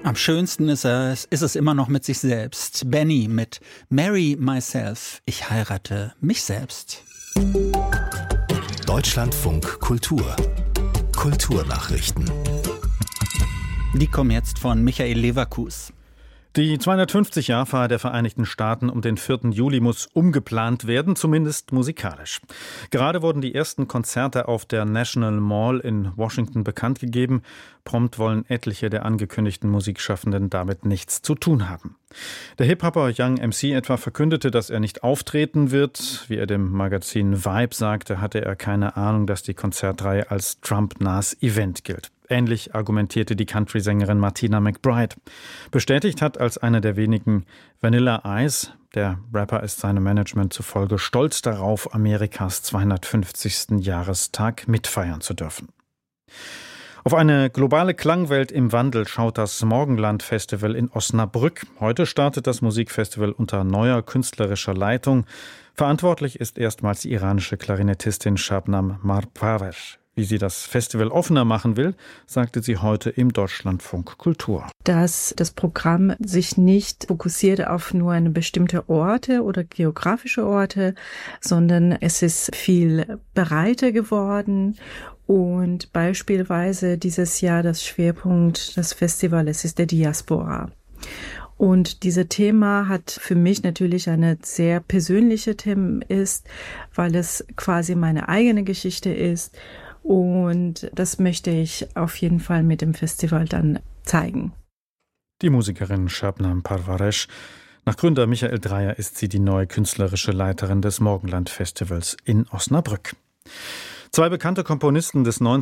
Am schönsten ist es immer noch mit sich selbst. Benny mit Marry Myself. Ich heirate mich selbst. Deutschlandfunk Kultur. Kulturnachrichten. Die kommen jetzt von Michael Leverkus. Die 250-Jahr-Feier der Vereinigten Staaten um den 4. Juli muss umgeplant werden, zumindest musikalisch. Gerade wurden die ersten Konzerte auf der National Mall in Washington bekannt gegeben. Prompt wollen etliche der angekündigten Musikschaffenden damit nichts zu tun haben. Der Hip-Hopper Young MC etwa verkündete, dass er nicht auftreten wird. Wie er dem Magazin Vibe sagte, hatte er keine Ahnung, dass die Konzertreihe als Trump-nahes Event gilt. Ähnlich argumentierte die Country-Sängerin Martina McBride. Bestätigt hat als eine der wenigen Vanilla Ice. Der Rapper ist seinem Management zufolge stolz darauf, Amerikas 250. Jahrestag mitfeiern zu dürfen. Auf eine globale Klangwelt im Wandel schaut das Morgenland-Festival in Osnabrück. Heute startet das Musikfestival unter neuer künstlerischer Leitung. Verantwortlich ist erstmals die iranische Klarinettistin Shabnam Marpaver. Wie sie das Festival offener machen will, sagte sie heute im Deutschlandfunk Kultur. Dass das Programm sich nicht fokussiert auf nur eine bestimmte Orte oder geografische Orte, sondern es ist viel breiter geworden. Und beispielsweise dieses Jahr das Schwerpunkt des Festivals ist der Diaspora. Und dieses Thema hat für mich natürlich eine sehr persönliche Thema ist, weil es quasi meine eigene Geschichte ist. Und das möchte ich auf jeden Fall mit dem Festival dann zeigen. Die Musikerin Shabnam Parvaresh. Nach Gründer Michael Dreyer ist sie die neue künstlerische Leiterin des Morgenland-Festivals in Osnabrück. Zwei bekannte Komponisten des 19.